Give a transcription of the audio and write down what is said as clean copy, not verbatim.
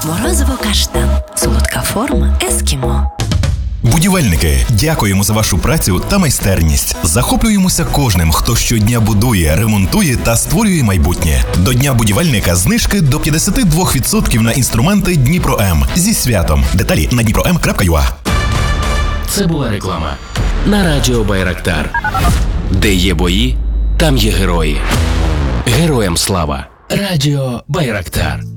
Морозиво каштан. Солодка форма ескімо. Будівельники, дякуємо за вашу працю та майстерність. Захоплюємося кожним, хто щодня будує, ремонтує та створює майбутнє. До Дня будівельника знижки до 52% на інструменти Дніпро М. Зі святом. Деталі на dniprom.ua. Це була реклама на радіо Байрактар. Де є бої, там є герої. Героям слава. Радіо Байрактар.